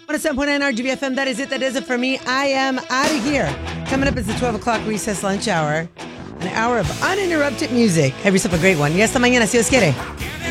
107.9 RGBFM. That is it. That is it for me. I am out of here. Coming up is the 12 o'clock recess lunch hour. An hour of uninterrupted music. Have yourself a great one. Y hasta mañana, si Dios quiere.